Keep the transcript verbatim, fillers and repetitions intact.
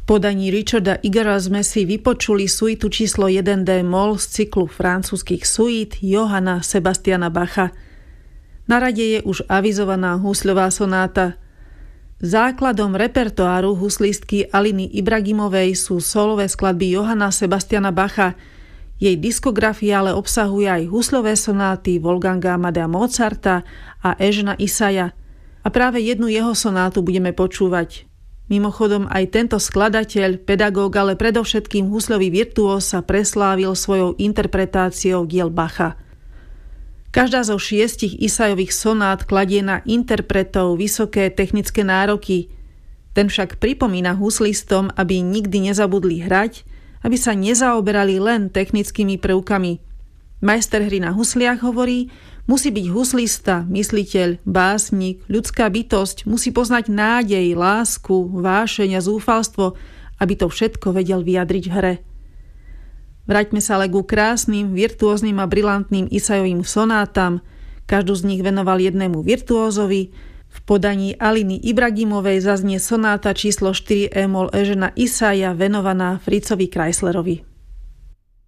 podaní Richarda Eggera sme si vypočuli suitu číslo jeden dé moll z cyklu francúzskych suít Johanna Sebastiana Bacha. Na rade je už avizovaná husľová sonáta. Základom repertoáru huslistky Aliny Ibragimovej sú solové skladby Johanna Sebastiana Bacha. Jej diskografia ale obsahuje aj husľové sonáty Wolfganga Amadea Mozarta a Eugena Isaia. A práve jednu jeho sonátu budeme počúvať. Mimochodom aj tento skladateľ, pedagóg, ale predovšetkým husľový virtuós sa preslávil svojou interpretáciou diel Bacha. Každá zo šiestich Isaiových sonát kladie na interpretov vysoké technické nároky. Ten však pripomína huslistom, aby nikdy nezabudli hrať, aby sa nezaoberali len technickými prvkami. Majster hry na husliach hovorí, musí byť huslista, mysliteľ, básnik, ľudská bytosť, musí poznať nádej, lásku, vášeň a zúfalstvo, aby to všetko vedel vyjadriť v hre. Vráťme sa ale ku krásnym, virtuóznym a brilantným Isaiovým sonátam. Každú z nich venoval jednému virtuózovi. V podaní Aliny Ibragimovej zaznie sonáta číslo štyri é moll Eugena Isaia venovaná Fritzovi Kreislerovi.